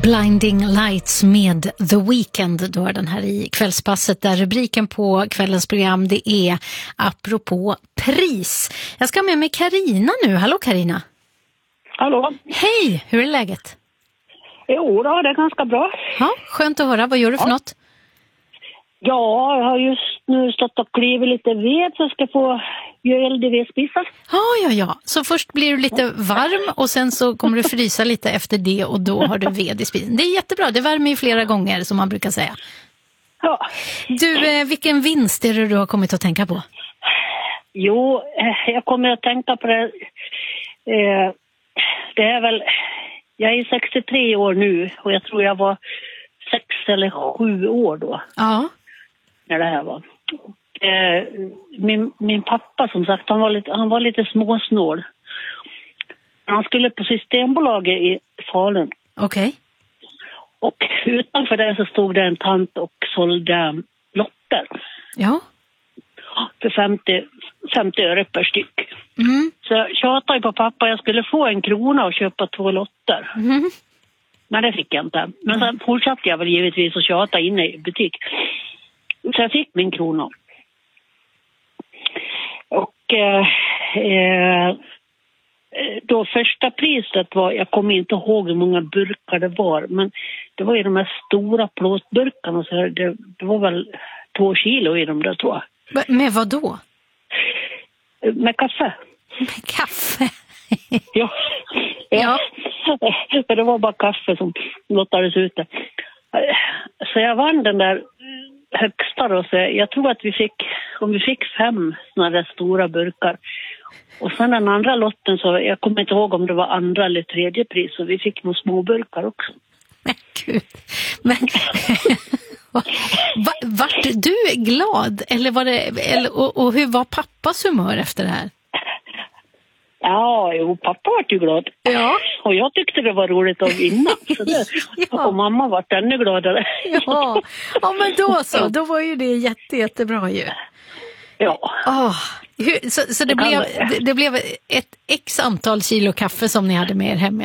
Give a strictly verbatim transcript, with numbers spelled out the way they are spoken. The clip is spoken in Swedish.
Blinding Lights med The Weeknd, då är den här i kvällspasset, där rubriken på kvällens program det är apropå pris. Jag ska med mig Karina nu. Hallå Karina. Hallå. Hej, hur är läget? Jo då, det är ganska bra. Ja, skönt att höra. Vad gör du för ja. något? Ja, jag har just nu stått och klivit lite ved så jag ska få göra eld i vedspisar. Ja, ja, ja. Så först blir du lite varm och sen så kommer du frysa lite efter det och då har du ved i spisen. Det är jättebra, det värmer ju flera gånger som man brukar säga. Ja. Du, vilken vinst är det du har kommit att tänka på? Jo, jag kommer att tänka på det. Det är väl, jag är sextiotre år nu och jag tror jag var sex eller sju år då. Ja. När det här var. Eh, min, min pappa som sagt, han var lite, han var lite småsnål. Han skulle på Systembolaget i Falun. Okej. Okay. Och utanför det så stod det en tant och sålde lotter. Ja. För femtio, femtio öre per styck. Mm. Så jag tjatade på pappa, jag skulle få en krona och köpa två lotter. Mm. Men det fick jag inte. Men sen fortsatte jag väl givetvis att tjata inne i butik. Så jag fick min krona. Och eh, då första priset var, jag kommer inte ihåg hur många burkar det var. Men det var ju de här stora plåtburkarna. Så det, det var väl två kilo i dem där, tror jag. Med vad då? Med kaffe. Med kaffe? Ja. Ja. För det var bara kaffe som lottades ute. Så jag vann den där högsta då. Så jag tror att vi fick, om vi fick fem sådana där stora burkar. Och sen den andra lotten så, jag kommer inte ihåg om det var andra eller tredje pris. Så vi fick nog små burkar också. Men gud. Men vart du glad? Eller var det, eller, och, och hur var pappas humör efter det här? Ja, jo, pappa var ju glad. Ja. Och jag tyckte det var roligt att vinna. Så det, ja. Och mamma var ännu gladare. Ja. Ja, men då så. Då var ju det jätte, jättebra ju. Ja. Oh. Hur, så så det, det, blev, det, det blev ett x antal kilo kaffe som ni hade med er hem